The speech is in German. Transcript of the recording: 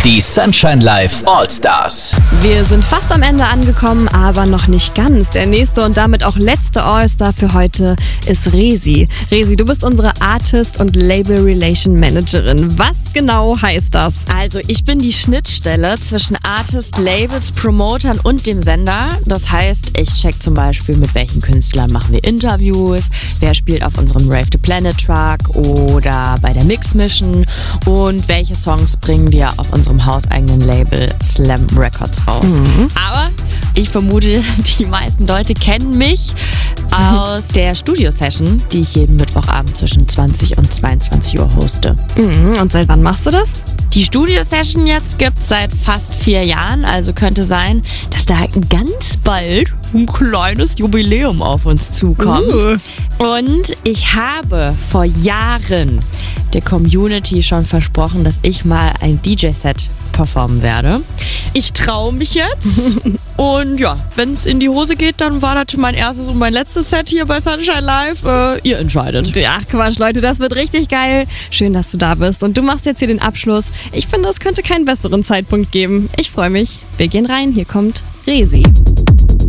Die Sunshine Live All-Stars. Wir sind fast am Ende angekommen, aber noch nicht ganz. Der nächste und damit auch letzte All-Star für heute ist Resi. Resi, du bist unsere Artist- und Label-Relation Managerin. Was genau heißt das? Also ich bin die Schnittstelle zwischen Artist, Labels, Promotern und dem Sender. Das heißt, ich check zum Beispiel, mit welchen Künstlern machen wir Interviews, wer spielt auf unserem Rave the Planet Truck oder bei der Mix Mission und welche Songs bringen wir auf unserem hauseigenen Label Slam Records raus. Aber ich vermute, die meisten Leute kennen mich aus der Studio-Session, die ich jeden Mittwochabend zwischen 20 und 22 Uhr hoste. Und seit wann machst du das? Die Studio-Session jetzt gibt es seit fast 4 Jahren, also könnte sein, dass da ganz bald ein kleines Jubiläum auf uns zukommt. Und ich habe vor Jahren der Community schon versprochen, dass ich mal ein DJ-Set performen werde. Ich traue mich jetzt. Und ja, wenn es in die Hose geht, dann war das mein erstes und mein letztes Set hier bei Sunshine Live. Ihr entscheidet. Ach Quatsch, Leute, das wird richtig geil. Schön, dass du da bist. Und du machst jetzt hier den Abschluss. Ich finde, es könnte keinen besseren Zeitpunkt geben. Ich freue mich. Wir gehen rein. Hier kommt Resi.